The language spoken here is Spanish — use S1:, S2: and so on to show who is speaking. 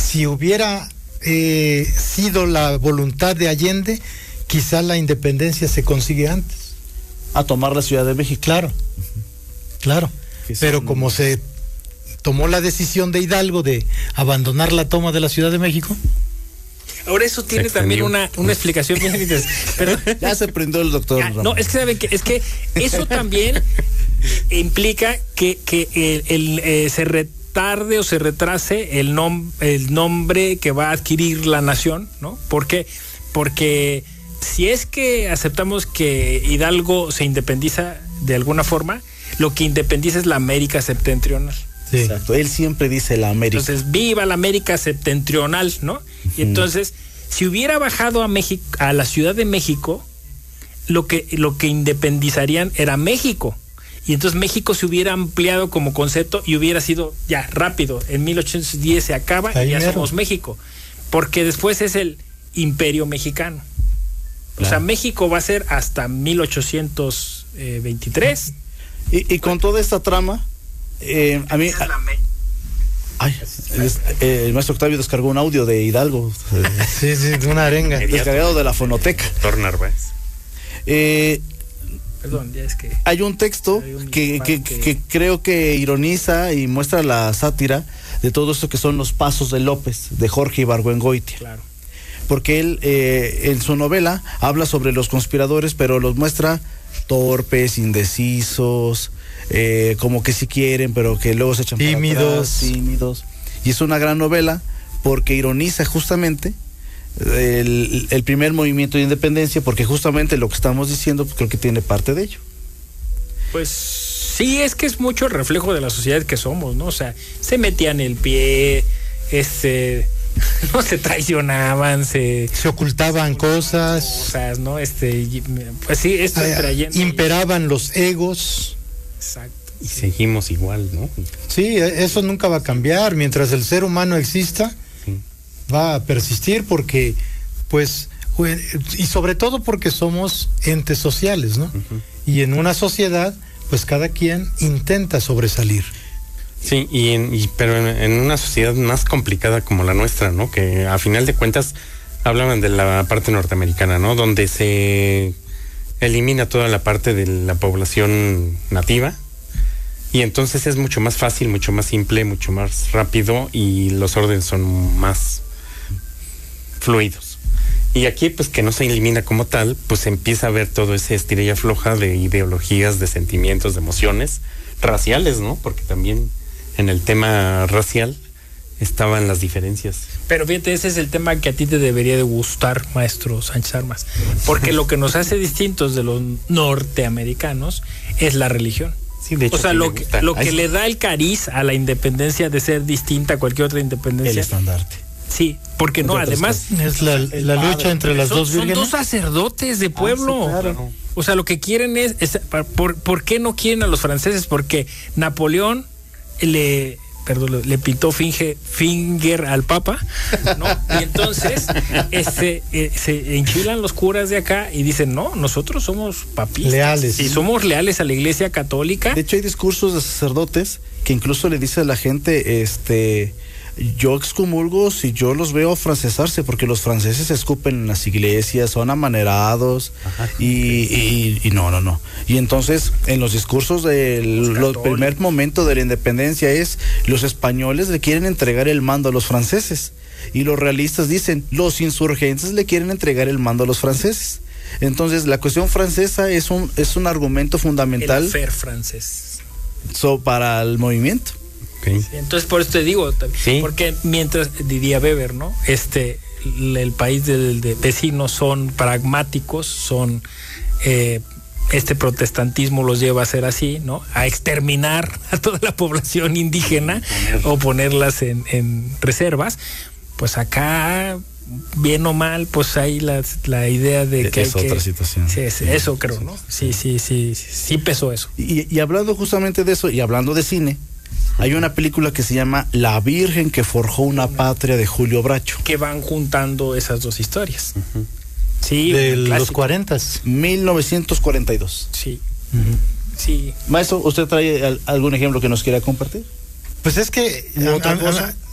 S1: si hubiera sido la voluntad de Allende, quizá la independencia se consigue antes.
S2: A tomar la Ciudad de México.
S1: Claro, claro. Pero como se tomó la decisión de Hidalgo de abandonar la toma de la Ciudad de México.
S3: Ahora eso tiene también una explicación bien interesante. Pero
S2: ya se prendió el doctor.
S3: No, es que saben que eso también implica que se retarde o se retrase el nombre que va a adquirir la nación, ¿no? Porque si es que aceptamos que Hidalgo se independiza de alguna forma, lo que independiza es la América septentrional.
S2: Sí. Exacto, él siempre dice la América.
S3: Entonces, viva la América septentrional, ¿no? Y entonces, si hubiera bajado a México, a la Ciudad de México, lo que independizarían era México. Y entonces México se hubiera ampliado como concepto y hubiera sido ya rápido. En 1810 se acaba y ya somos México. Porque después es el Imperio Mexicano. Claro. O sea, México va a ser hasta 1823.
S2: Y con toda esta trama, a mí... el maestro Octavio descargó un audio de Hidalgo.
S1: Sí, de una arenga.
S2: Descargado de la fonoteca.
S4: Narváez.
S3: Perdón, ya es que...
S2: Hay un texto que creo que ironiza y muestra la sátira de todo esto que son los pasos de López, de Jorge Ibargüengoitia.
S3: Claro.
S2: Porque él, en su novela, habla sobre los conspiradores, pero los muestra torpes, indecisos, como que sí quieren, pero que luego se echan
S1: tímidos.
S2: Tímidos. Y es una gran novela porque ironiza justamente el primer movimiento de independencia, porque justamente lo que estamos diciendo, pues, creo que tiene parte de ello.
S3: Pues sí, es que es mucho el reflejo de la sociedad que somos, ¿no? O sea, se metían el pie, no se traicionaban, se
S1: ocultaban cosas,
S3: ¿no? Pues sí, esto trayendo
S1: imperaban los egos.
S3: Exacto.
S4: Y seguimos igual, ¿no?
S1: Sí, eso nunca va a cambiar. Mientras el ser humano exista, sí, va a persistir porque, pues, y sobre todo porque somos entes sociales, ¿no? Uh-huh. Y en una sociedad, pues cada quien intenta sobresalir.
S4: Sí, pero en una sociedad más complicada como la nuestra, ¿no? Que a final de cuentas hablaban de la parte norteamericana, ¿no? Donde se elimina toda la parte de la población nativa y entonces es mucho más fácil, mucho más simple, mucho más rápido y los órdenes son más fluidos. Y aquí, pues, que no se elimina como tal, pues empieza a ver todo ese estira y afloja de ideologías, de sentimientos, de emociones raciales, ¿no? Porque también en el tema racial estaban las diferencias.
S3: Pero fíjate, ese es el tema que a ti te debería de gustar, maestro Sánchez Armas, porque lo que nos hace distintos de los norteamericanos es la religión.
S4: Sí, de hecho,
S3: o sea, lo que le da el cariz a la independencia de ser distinta a cualquier otra independencia.
S2: El estandarte.
S3: Sí, porque no, además
S1: es la lucha entre las dos vírgenes.
S3: Son dos sacerdotes de pueblo.
S2: Sí, claro.
S3: O sea, lo que quieren es ¿por qué no quieren a los franceses? Porque Napoleón le pintó finger al Papa, ¿no? Y entonces se enchilan los curas de acá y dicen, no, nosotros somos papistas.
S1: Leales.
S3: Y somos leales a la Iglesia Católica.
S2: De hecho, hay discursos de sacerdotes que incluso le dice a la gente, yo excomulgo si yo los veo afrancesarse, porque los franceses escupen en las iglesias, son amanerados. Ajá, y no. Y entonces, en los discursos del primer momento de la independencia los españoles le quieren entregar el mando a los franceses. Y los realistas dicen, los insurgentes le quieren entregar el mando a los franceses. Entonces, la cuestión francesa es un argumento fundamental.
S3: El faire francés.
S2: Para el movimiento.
S3: Sí, entonces por eso te digo,
S4: sí,
S3: porque mientras, diría Weber, ¿no? El país de vecinos son pragmáticos, son protestantismo los lleva a ser así, ¿no? A exterminar a toda la población indígena o ponerlas en reservas. Pues acá, bien o mal, pues hay la idea de que
S2: es otra situación.
S3: Sí, eso creo, ¿no? Sí pesó eso.
S2: Y hablando justamente de eso, y hablando de cine, hay una película que se llama La Virgen que forjó una patria, de Julio Bracho.
S3: Que van juntando esas dos historias.
S4: Uh-huh.
S3: Sí,
S1: de los 40s.
S2: 1942.
S3: Sí.
S1: Uh-huh.
S3: Sí.
S2: Maestro, ¿usted trae algún ejemplo que nos quiera compartir?
S1: Pues es que